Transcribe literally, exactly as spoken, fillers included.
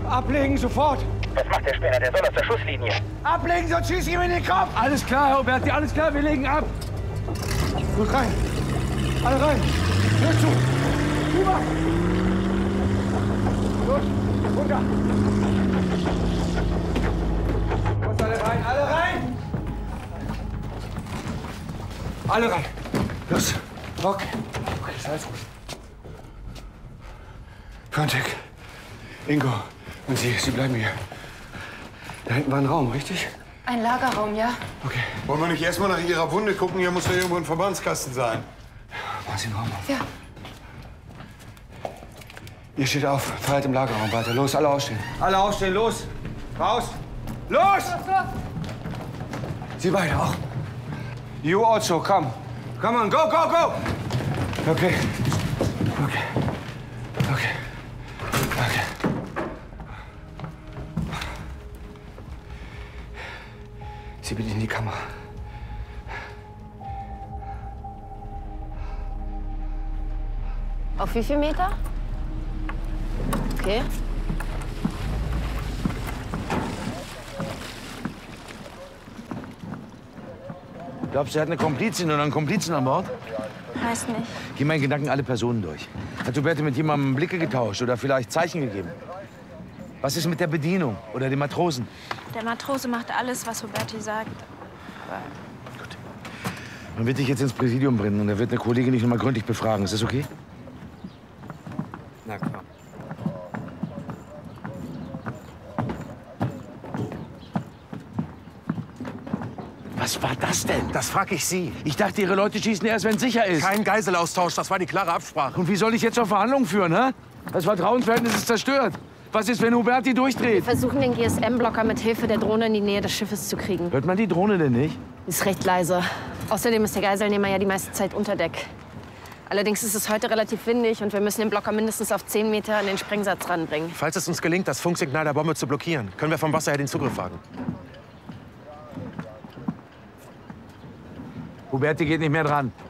Ablegen, sofort! Was macht der Spinner? Der soll aus der Schusslinie. Ablegen, sonst schieß ich ihm in den Kopf! Alles klar, Herr Huberti, alles klar, wir legen ab! Gut rein! Alle rein! Tür zu! Rüber! Los! Runter! Los, alle rein! Alle rein! Alle rein! Los! Rock! Okay, ist alles gut. Frontek, Ingo und Sie, Sie bleiben hier. Da hinten war ein Raum, richtig? Ein Lagerraum, ja. Okay. Wollen wir nicht erstmal nach Ihrer Wunde gucken? Hier muss ja irgendwo ein Verbandskasten sein. Machen Sie den Raum auf. Ja. Ihr steht auf, feiert im Lagerraum weiter. Los, alle aufstehen. Alle aufstehen, los! Raus! Los! Sie beide auch. You also, come. Come on, go, go, go! Okay. Okay. Okay. Okay. Sie bitte in die Kammer. Auf wie viel Meter? Okay. Glaubst du, er hat eine Komplizin oder einen Komplizen an Bord? Weiß nicht. Geh meinen Gedanken alle Personen durch. Hat Huberti mit jemandem Blicke getauscht oder vielleicht Zeichen gegeben? Was ist mit der Bedienung oder den Matrosen? Der Matrose macht alles, was Huberti sagt. Gut. Man wird dich jetzt ins Präsidium bringen und da wird eine Kollegin dich noch mal gründlich befragen. Ist das okay? Na klar. Was war das denn? Das frage ich Sie. Ich dachte, Ihre Leute schießen erst, wenn es sicher ist. Kein Geiselaustausch, das war die klare Absprache. Und wie soll ich jetzt noch Verhandlungen führen, hä? Das Vertrauensverhältnis ist zerstört. Was ist, wenn Huberti durchdreht? Wir versuchen, den G S M-Blocker mit Hilfe der Drohne in die Nähe des Schiffes zu kriegen. Hört man die Drohne denn nicht? Ist recht leise. Außerdem ist der Geiselnehmer ja die meiste Zeit unter Deck. Allerdings ist es heute relativ windig und wir müssen den Blocker mindestens auf zehn Meter an den Sprengsatz ranbringen. Falls es uns gelingt, das Funksignal der Bombe zu blockieren, können wir vom Wasser her den Zugriff wagen. Huberti geht nicht mehr dran.